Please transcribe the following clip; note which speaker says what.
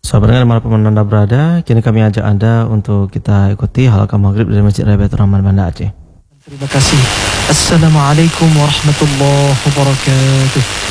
Speaker 1: Sahabat dengar dimanapun Anda berada, kini kami ajak Anda untuk kita ikuti halaqah maghrib dari Masjid Raya Baitur Rahman, Banda Aceh.
Speaker 2: Terima kasih. Assalamualaikum warahmatullahi wabarakatuh.